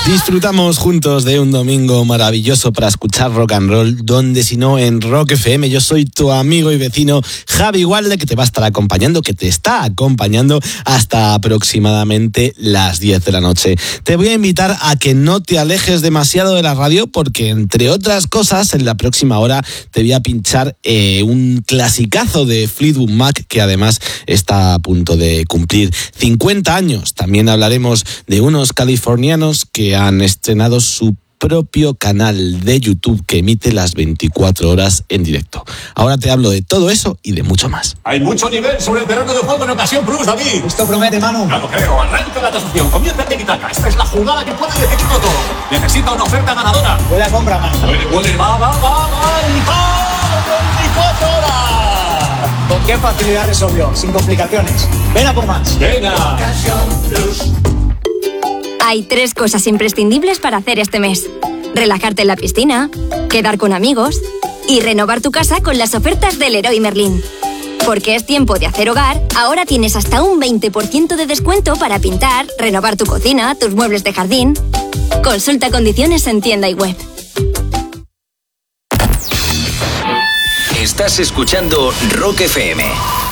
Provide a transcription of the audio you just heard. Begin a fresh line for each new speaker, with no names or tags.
Disfrutamos juntos de un domingo maravilloso para escuchar rock and roll, donde si no en Rock FM. Yo soy tu amigo y vecino Javi Walde, que te va a estar acompañando, que te está acompañando hasta aproximadamente las 10 de la noche. Te voy a invitar a que no te alejes demasiado de la radio, porque entre otras cosas, en la próxima hora te voy a pinchar un clasicazo de Fleetwood Mac, que además está a punto de cumplir 50 años. También hablaremos de unos californianos que han estrenado su propio canal de YouTube que emite las 24 horas en directo. Ahora te hablo de todo eso y de mucho más.
Hay mucho nivel sobre el terreno de juego en Ocasión Plus, David.
Esto promete, Manu.
Ya lo creo. Arranca la tasación. Comienza el tiki-taka. Esta es la jugada que puede decidirlo todo. Necesita una oferta ganadora.
Huele a compra, Manu.
Huele. Va. ¡24 horas!
¿Con qué facilidad resolvió? Sin complicaciones. Ven a por más.
Venga.
Ocasión Plus.
Hay 3 cosas imprescindibles para hacer este mes: relajarte en la piscina, quedar con amigos y renovar tu casa con las ofertas del Leroy Merlin. Porque es tiempo de hacer hogar, ahora tienes hasta un 20% de descuento para pintar, renovar tu cocina, tus muebles de jardín. Consulta condiciones en tienda y web.
Estás escuchando Rock FM.